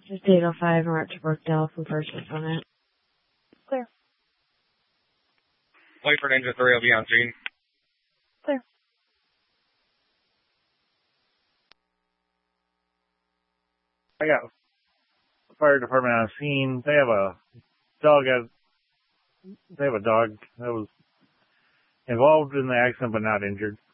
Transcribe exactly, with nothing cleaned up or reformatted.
is eight oh five and we're at Brookdale from first on it. Clear. Wait for Ninja three will be on scene. Clear. I got the fire department on scene. They have a dog as they have a dog that was involved in the accident but not injured.